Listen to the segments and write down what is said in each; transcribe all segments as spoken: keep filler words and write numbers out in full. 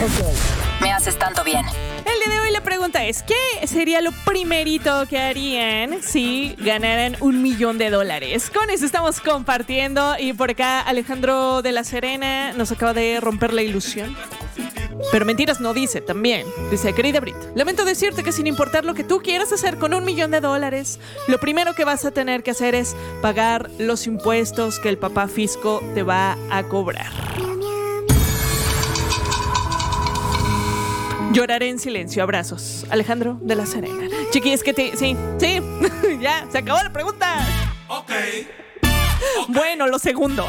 Okay. Me haces tanto bien. El día de hoy la pregunta es, ¿qué sería lo primerito que harían si ganaran un millón de dólares? Con eso estamos compartiendo y por acá Alejandro de la Serena nos acaba de romper la ilusión. Pero mentiras no dice también. Dice, querida Brit, lamento decirte que sin importar lo que tú quieras hacer con un millón de dólares, lo primero que vas a tener que hacer es pagar los impuestos que el papá fisco te va a cobrar. Lloraré en silencio. Abrazos. Alejandro de la Serena. Chiqui, es que te... Sí, sí. Ya, se acabó la pregunta. Ok. okay. Bueno, lo segundo.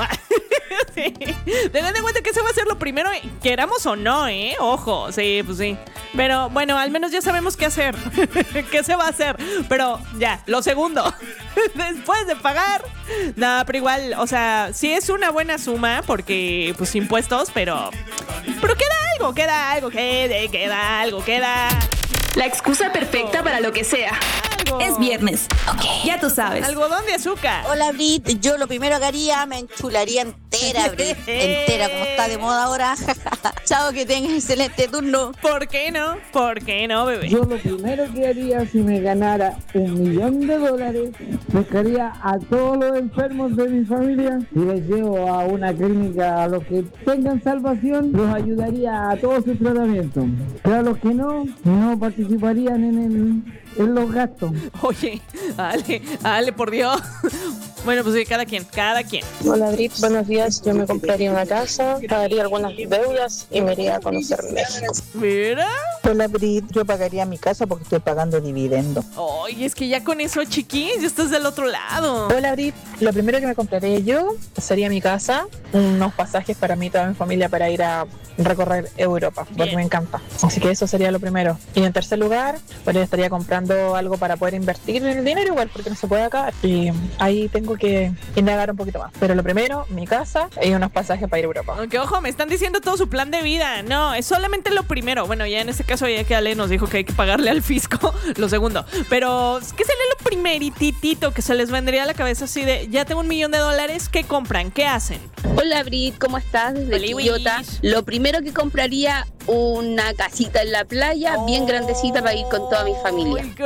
Sí. Tengan en cuenta que eso va a ser lo primero, queramos o no, ¿eh? Ojo, sí, pues sí. Pero bueno, al menos ya sabemos qué hacer. ¿Qué se va a hacer? Pero ya, lo segundo. Después de pagar. Nada, pero igual, o sea, sí es una buena suma porque, pues, impuestos, pero... Pero queda algo, queda algo, queda, queda algo, queda... La excusa perfecta para lo que sea. Algo. Es viernes. Ok, ya tú sabes. Algodón de azúcar. Hola, Brit. Yo lo primero que haría, me enchularía entera, Brit. Entera, como está de moda ahora. Chao, que tengas excelente turno. ¿Por qué no? ¿Por qué no, bebé? Yo lo primero que haría si me ganara un millón de dólares, buscaría a todos los enfermos de mi familia y les llevo a una clínica. A los que tengan salvación, los ayudaría a todo su tratamiento. Pero a los que no, no participarían en el... en los gastos. Oye, Ale, Ale, por Dios. Bueno, pues sí, cada quien, cada quien. Hola, Brit, buenos días. Yo me compraría una casa, pagaría algunas deudas y me iría a conocer México. Mira. Hola, Brit, yo pagaría mi casa porque estoy pagando dividendo. Oye, es que ya con eso, chiquis, ya estás del otro lado. Hola, Brit, lo primero que me compraría yo sería mi casa, unos pasajes para mí y toda mi familia para ir a recorrer Europa, porque Bien. me encanta. Así que eso sería lo primero. Y en tercer lugar, pues estaría comprando algo para poder invertir en el dinero igual, porque no se puede acabar. Y ahí tengo que indagar un poquito más. Pero lo primero, mi casa y unos pasajes para ir a Europa. Aunque ojo, me están diciendo todo su plan de vida. No, es solamente lo primero. Bueno, ya en este caso ya que Ale nos dijo que hay que pagarle al fisco lo segundo. Pero, ¿qué sería lo primeritito que se les vendría a la cabeza así de, ya tengo un millón de dólares, ¿qué compran? ¿Qué hacen? Hola, Brit, ¿cómo estás? Desde Oli, Quillota. Wish. Lo primero que compraría, una casita en la playa, bien grandecita para ir con toda mi familia. ¡Ay, qué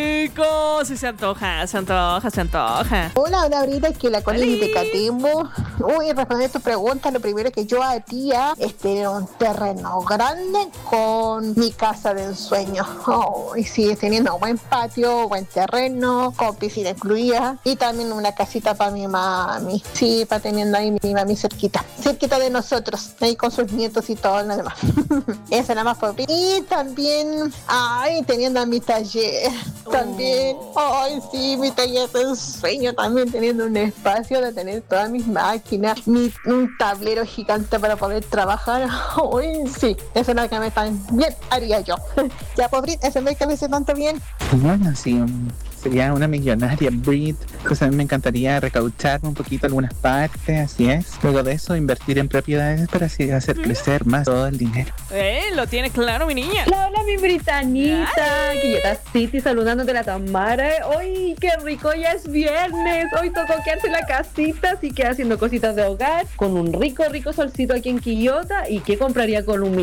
rico! Sí, se antoja, se antoja, se antoja. Hola, hola, Brita, es que la Connie ¡Oli! de Catemo. Uy, responder tu pregunta, lo primero que yo haría es tener un terreno grande con mi casa de ensueño. Oh, y sí, teniendo un buen patio, buen terreno, con piscina incluida y también una casita para mi mami. Sí, para teniendo ahí mi mami cerquita, cerquita de nosotros, ahí con sus nietos y todo lo demás. Esa nada más por mí. Y también, ay, teniendo a mi taller, también, ay, sí, mi taller de ensueño, también teniendo un espacio de tener todas mis máquinas, mi, un tablero gigante para poder trabajar. Ay, sí, eso es lo que me también haría yo. Ya, pobre, ese me cabeza tanto bien. Bueno, sí, um, sería una millonaria, Brit. Pues a mí me encantaría recaucharme un poquito algunas partes, así es. Luego de eso, invertir en propiedades para así hacer crecer más todo el dinero. Eh, lo tiene claro, mi niña. Hola, hola, mi Britanita. Quillota City, saludándote la Tamara. ¡Ay, qué rico! Ya es viernes. Hoy tocó quedarse en la casita, así que haciendo cositas de hogar, con un rico, rico solcito aquí en Quillota. ¿Y qué compraría con un